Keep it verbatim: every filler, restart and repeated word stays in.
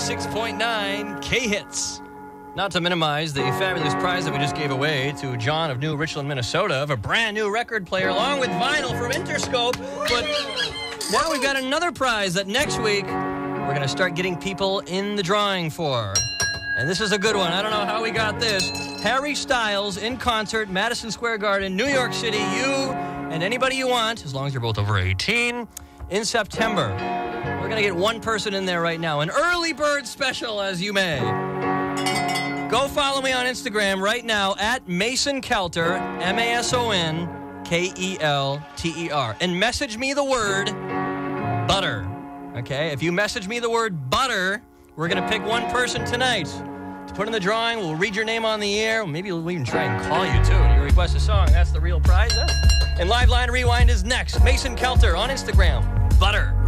ninety-six point nine K-Hits. Not to minimize the fabulous prize that we just gave away to John of New Richland, Minnesota, of a brand new record player along with vinyl from Interscope. But now we've got another prize that next week we're going to start getting people in the drawing for. And this is a good one. I don't know how we got this. Harry Styles in concert, Madison Square Garden, New York City. You and anybody you want, as long as you're both over eighteen, in September. We're going to get one person in there right now. An early bird special, as you may. Go follow me on Instagram right now at Mason Kelter, M A S O N K E L T E R. And message me the word butter. Okay? If you message me the word butter, we're going to pick one person tonight to put in the drawing. We'll read your name on the air. Maybe we'll even try and call you, too. And you request a song. That's the real prize, huh? And Live Line Rewind is next. Mason Kelter on Instagram. Butter.